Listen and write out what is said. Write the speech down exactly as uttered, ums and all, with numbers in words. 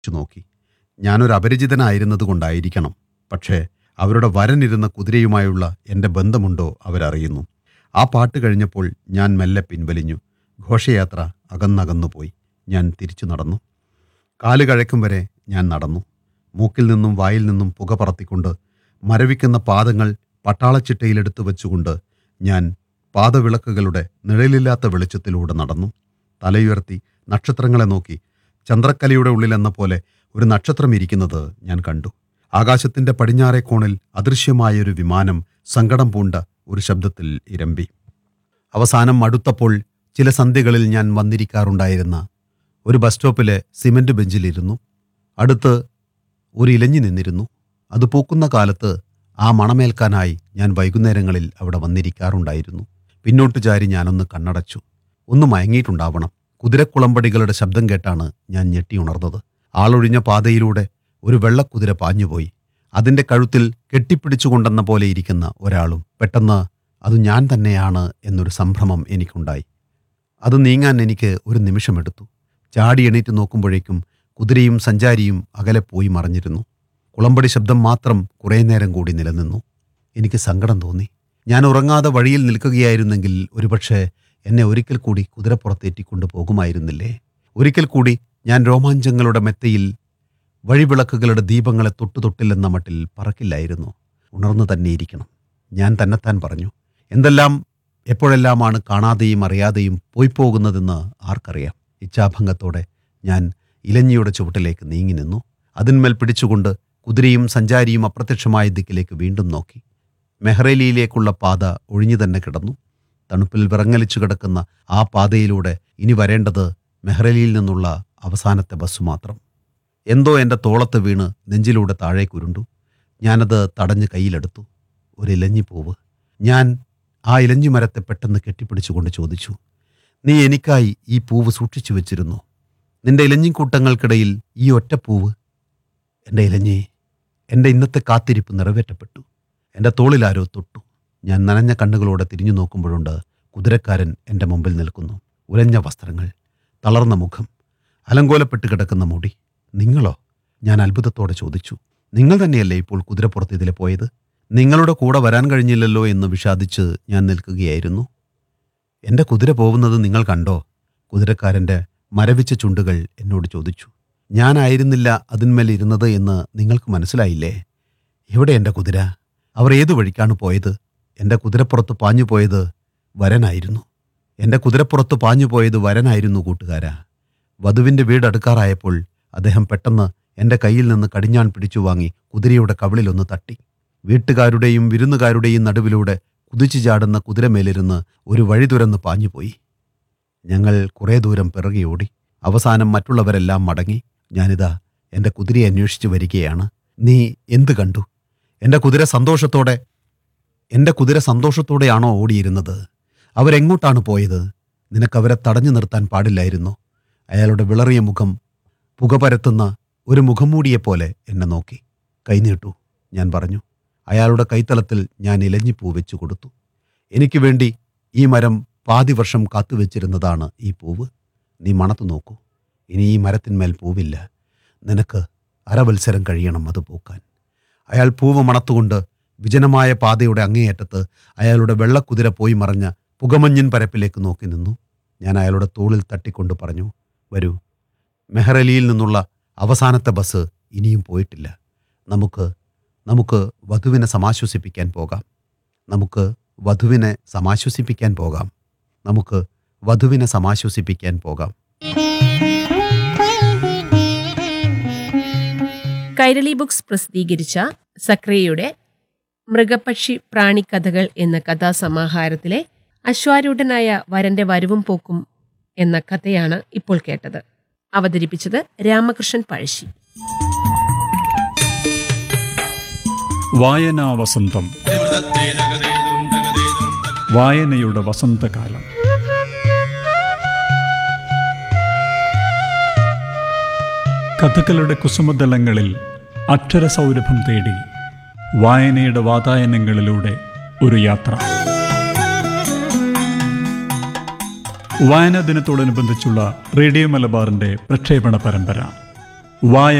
നോക്കി. ഞാനൊരു അപരിചിതനായിരുന്നതുകൊണ്ടായിരിക്കണം, പക്ഷേ അവരുടെ വരനിരുന്ന കുതിരയുമായുള്ള എൻ്റെ ബന്ധമുണ്ടോ അവരറിയുന്നു. ആ പാട്ട് കഴിഞ്ഞപ്പോൾ ഞാൻ മെല്ലെ പിൻവലിഞ്ഞു. ഘോഷയാത്ര അകന്നകന്നുപോയി. ഞാൻ തിരിച്ചു നടന്നു. കാല് കഴക്കും വരെ ഞാൻ നടന്നു. മൂക്കിൽ നിന്നും വായിൽ നിന്നും പുക പറത്തിക്കൊണ്ട് മരവിക്കുന്ന പാദങ്ങൾ പട്ടാളച്ചിട്ടയിലെടുത്തു വെച്ചുകൊണ്ട് ഞാൻ പാദവിളക്കുകളുടെ നിഴലില്ലാത്ത വെളിച്ചത്തിലൂടെ നടന്നു. തലയുയർത്തി നക്ഷത്രങ്ങളെ നോക്കി ചന്ദ്രക്കലയുടെ ഉള്ളിലെന്ന പോലെ ഒരു നക്ഷത്രം ഇരിക്കുന്നത് ഞാൻ കണ്ടു. ആകാശത്തിൻ്റെ പടിഞ്ഞാറേ കോണിൽ അദൃശ്യമായൊരു വിമാനം സങ്കടം പൂണ്ട ഒരു ശബ്ദത്തിൽ ഇരമ്പി. അവസാനം അടുത്തപ്പോൾ ചില സന്ധ്യകളിൽ ഞാൻ വന്നിരിക്കാറുണ്ടായിരുന്ന ഒരു ബസ് സ്റ്റോപ്പിലെ സിമൻറ്റ് ബെഞ്ചിലിരുന്നു. അടുത്ത് ഒരു ഇലഞ്ഞി നിന്നിരുന്നു. അത് പൂക്കുന്ന കാലത്ത് ആ മണമേൽക്കാനായി ഞാൻ വൈകുന്നേരങ്ങളിൽ അവിടെ വന്നിരിക്കാറുണ്ടായിരുന്നു. പിന്നോട്ട് ചാരി ഞാനൊന്ന് കണ്ണടച്ചു. ഒന്ന് മയങ്ങിയിട്ടുണ്ടാവണം. കുതിരക്കുളമ്പടികളുടെ ശബ്ദം കേട്ടാണ് ഞാൻ ഞെട്ടിയുണർന്നത്. ആളൊഴിഞ്ഞ പാതയിലൂടെ ഒരു വെള്ളക്കുതിര പാഞ്ഞുപോയി. അതിൻ്റെ കഴുത്തിൽ കെട്ടിപ്പിടിച്ചുകൊണ്ടെന്ന പോലെ ഇരിക്കുന്ന ഒരാളും. പെട്ടെന്ന് അത് ഞാൻ തന്നെയാണ് എന്നൊരു സംഭ്രമം എനിക്കുണ്ടായി. അത് നീങ്ങാൻ എനിക്ക് ഒരു നിമിഷമെടുത്തു. ചാടി എണീറ്റ് നോക്കുമ്പോഴേക്കും കുതിരയും സഞ്ചാരിയും അകലെ പോയി മറഞ്ഞിരുന്നു. കുളമ്പടി ശബ്ദം മാത്രം കുറേ നേരം കൂടി നിലനിന്നു. എനിക്ക് സങ്കടം തോന്നി. ഞാൻ ഉറങ്ങാതെ വഴിയിൽ നിൽക്കുകയായിരുന്നെങ്കിൽ ഒരുപക്ഷെ എന്നെ ഒരിക്കൽ കൂടി കുതിരപ്പുറത്തേറ്റിക്കൊണ്ടു പോകുമായിരുന്നില്ലേ? ഒരിക്കൽ കൂടി ഞാൻ രോമാഞ്ചങ്ങളുടെ മെത്തയിൽ വഴിവിളക്കുകളുടെ ദീപങ്ങളെ തൊട്ടു തൊട്ടില്ലെന്ന മട്ടിൽ പറക്കില്ലായിരുന്നു. ഉണർന്നു തന്നെയിരിക്കണം, ഞാൻ തന്നെത്താൻ പറഞ്ഞു. എന്തെല്ലാം എപ്പോഴെല്ലാമാണ് കാണാതെയും അറിയാതെയും പോയിപ്പോകുന്നതെന്ന് ആർക്കറിയാം? ഇച്ഛാഭംഗത്തോടെ ഞാൻ ഇലഞ്ഞിയുടെ ചുവട്ടിലേക്ക് നീങ്ങി നിന്നു. അതിന്മേൽ പിടിച്ചുകൊണ്ട് കുതിരയും സഞ്ചാരിയും അപ്രത്യക്ഷമായ ദിക്കിലേക്ക് വീണ്ടും നോക്കി. മെഹ്റലിയിലേക്കുള്ള പാത ഒഴിഞ്ഞു തന്നെ കിടന്നു. തണുപ്പിൽ വിറങ്ങലിച്ചു കിടക്കുന്ന ആ പാതയിലൂടെ ഇനി വരേണ്ടത് മെഹ്റലിയിൽ നിന്നുള്ള അവസാനത്തെ ബസ് മാത്രം. എന്തോ എൻ്റെ തോളത്ത് വീണ് നെഞ്ചിലൂടെ താഴേക്കുരുണ്ടു. ഞാനത് തടഞ്ഞ് കയ്യിലെടുത്തു. ഒരു ഇലഞ്ഞിപ്പൂവ്. ഞാൻ ആ ഇലഞ്ഞിമരത്തെ പെട്ടെന്ന് കെട്ടിപ്പിടിച്ചുകൊണ്ട് ചോദിച്ചു, നീ എനിക്കായി ഈ പൂവ് സൂക്ഷിച്ചു വെച്ചിരുന്നു? നിന്റെ ഇലഞ്ഞിക്കൂട്ടങ്ങൾക്കിടയിൽ ഈ ഒറ്റപ്പൂവ്? എൻ്റെ ഇലഞ്ഞി, എൻ്റെ ഇന്നത്തെ കാത്തിരിപ്പ് നിറവേറ്റപ്പെട്ടു. എൻ്റെ തോളിലാരോ തൊട്ടു. ഞാൻ നനഞ്ഞ കണ്ണുകളോടെ തിരിഞ്ഞു നോക്കുമ്പോഴുണ്ട് കുതിരക്കാരൻ എൻ്റെ മുമ്പിൽ നിൽക്കുന്നു. ഉലഞ്ഞ വസ്ത്രങ്ങൾ, തളർന്ന മുഖം, അലങ്കോലപ്പെട്ട് കിടക്കുന്ന മുടി. നിങ്ങളോ? ഞാൻ അത്ഭുതത്തോടെ ചോദിച്ചു. നിങ്ങൾ തന്നെയല്ലേ ഇപ്പോൾ കുതിരപ്പുറത്ത് ഇതിലെ പോയത്? നിങ്ങളുടെ കൂടെ വരാൻ കഴിഞ്ഞില്ലല്ലോ എന്ന് വിഷാദിച്ച് ഞാൻ നിൽക്കുകയായിരുന്നു. എൻ്റെ കുതിര പോകുന്നത് നിങ്ങൾ കണ്ടോ? കുതിരക്കാരൻ്റെ മരവിച്ച ചുണ്ടുകൾ എന്നോട് ചോദിച്ചു. ഞാനായിരുന്നില്ല അതിന്മേൽ ഇരുന്നത് എന്ന് നിങ്ങൾക്ക് മനസ്സിലായില്ലേ? എവിടെ എൻ്റെ കുതിര? അവർ ഏതു വഴിക്കാണ് പോയത്? എൻ്റെ കുതിരപ്പുറത്ത് പാഞ്ഞു പോയത് വരനായിരുന്നു. എൻ്റെ കുതിരപ്പുറത്ത് പാഞ്ഞു പോയത് വരനായിരുന്നു കൂട്ടുകാരാ. വധുവിൻ്റെ വീടടുക്കാറായപ്പോൾ അദ്ദേഹം പെട്ടെന്ന് എൻ്റെ കയ്യിൽ നിന്ന് കടിഞ്ഞാൺ പിടിച്ചു വാങ്ങി കുതിരയുടെ കവിളിലൊന്ന് തട്ടി. വീട്ടുകാരുടെയും വിരുന്നുകാരുടെയും നടുവിലൂടെ കുതിച്ചു ചാടുന്ന കുതിരമേലിരുന്ന് ഒരു വഴി തുരന്ന് പാഞ്ഞുപോയി. ഞങ്ങൾ കുറേ ദൂരം പിറകെ ഓടി. അവസാനം മറ്റുള്ളവരെല്ലാം മടങ്ങി. ഞാനിതാ എൻ്റെ കുതിരയെ അന്വേഷിച്ച് വരികയാണ്. നീ എന്ത് കണ്ടു? എൻ്റെ കുതിര സന്തോഷത്തോടെ എൻ്റെ കുതിര സന്തോഷത്തോടെയാണോ ഓടിയിരുന്നത്? അവരെങ്ങോട്ടാണ് പോയത്? നിനക്കവരെ തടഞ്ഞു നിർത്താൻ പാടില്ലായിരുന്നു. അയാളുടെ വിളറിയ മുഖം പുക പരത്തുന്ന ഒരു മുഖംമൂടിയെപ്പോലെ എന്നെ നോക്കി. കൈനീട്ടു, ഞാൻ പറഞ്ഞു. അയാളുടെ കൈത്തലത്തിൽ ഞാൻ ഇലഞ്ഞിപ്പൂ വെച്ചു കൊടുത്തു. എനിക്ക് വേണ്ടി ഈ മരം പാതി വർഷം കാത്തുവെച്ചിരുന്നതാണ് ഈ പൂവ്. നീ മണത്തു നോക്കൂ. ഇനി ഈ മരത്തിന്മേൽ പൂവില്ല. നിനക്ക് അരവത്സരം കഴിയണം അത് പൂക്കാൻ. അയാൾ പൂവ് മണത്തുകൊണ്ട് വിജനമായ പാതയുടെ അങ്ങേയറ്റത്ത് അയാളുടെ വെള്ളക്കുതിര പോയി മറഞ്ഞ പുകമഞ്ഞിൻ പരപ്പിലേക്ക് നോക്കി നിന്നു. ഞാൻ അയാളുടെ തോളിൽ തട്ടിക്കൊണ്ട് പറഞ്ഞു, വരൂ, മെഹ്റലിയിൽ നിന്നുള്ള അവസാനത്തെ ബസ് ഇനിയും പോയിട്ടില്ല. നമുക്ക് നമുക്ക് വധുവിനെ സമാശ്വസിപ്പിക്കാൻ പോകാം. നമുക്ക് വധുവിനെ സമാശ്വസിപ്പിക്കാൻ പോകാം. നമുക്ക് വധുവിനെ സമാശ്വസിപ്പിക്കാൻ പോകാം. കൈരളി ബുക്സ് പ്രസിദ്ധീകരിച്ച സക്രിയയുടെ മൃഗപക്ഷി പ്രാണിക്കഥകൾ എന്ന കഥാസമാഹാരത്തിലെ അശ്വാരൂഢനായ വരന്റെ വരവും പോക്കും എന്ന കഥയാണ് ഇപ്പോൾ കേട്ടത്. അവതരിപ്പിച്ചത് രാമകൃഷ്ണൻ പഴശ്ശി. വായനാ വസന്തം. വായനയുടെ വസന്തകാലം. കഥകളുടെ കുസുമതലങ്ങളിൽ അക്ഷരസൗരഭം തേടി വായനയുടെ വാതായനങ്ങളിലൂടെ ഒരു യാത്ര. വായനാ ദിനത്തോടനുബന്ധിച്ചുള്ള റേഡിയോ മലബാറിന്റെ പ്രക്ഷേപണ പരമ്പര വായന